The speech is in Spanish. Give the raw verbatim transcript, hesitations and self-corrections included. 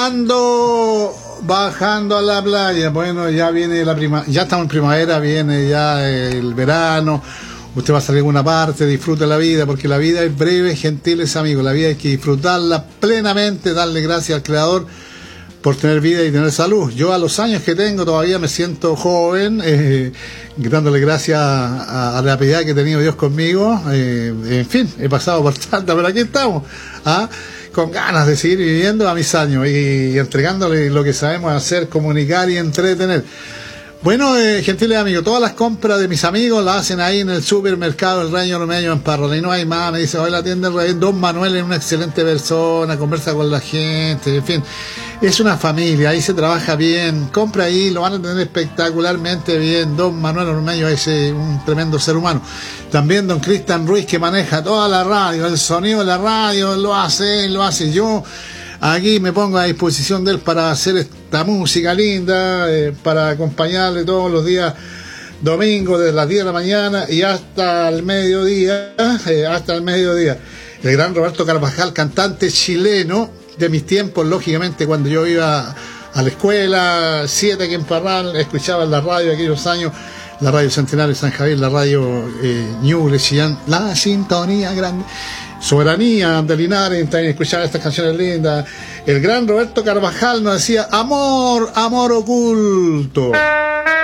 bajando, bajando a la playa. Bueno, ya viene la prima, ya estamos en primavera, viene ya el verano. Usted va a salir a alguna parte, disfrute la vida, porque la vida es breve, gentiles amigos. La vida hay que disfrutarla plenamente, darle gracias al Creador por tener vida y tener salud. Yo a los años que tengo todavía me siento joven, eh, dándole gracias a, a la piedad que ha tenido Dios conmigo. Eh, en fin, he pasado por tanta, pero aquí estamos, ¿ah? Con ganas de seguir viviendo a mis años y, y entregándole lo que sabemos hacer, comunicar y entretener. Bueno, eh, gentiles amigos, todas las compras de mis amigos las hacen ahí en el supermercado El Reino Ormeño en Parral, y no hay más. Me dice, hoy la tienda del Rey, Don Manuel es una excelente persona, conversa con la gente, en fin, es una familia, ahí se trabaja bien, compra ahí, lo van a tener espectacularmente bien. Don Manuel Ormeño es eh, un tremendo ser humano. También don Cristian Ruiz, que maneja toda la radio, el sonido de la radio, lo hace, lo hace yo. Aquí me pongo a disposición de él para hacer esta música linda, eh, para acompañarle todos los días domingos desde las diez de la mañana y hasta el mediodía, eh, hasta el mediodía. El gran Roberto Carvajal, cantante chileno de mis tiempos, lógicamente cuando yo iba a la escuela, siete aquí en Parral, escuchaba en la radio aquellos años, la radio Centenario de San Javier, la radio eh, Ñuble, Chillán, la sintonía grande. Soberanía de Linares, también escuchar estas canciones lindas. El gran Roberto Carvajal nos decía, amor, amor oculto.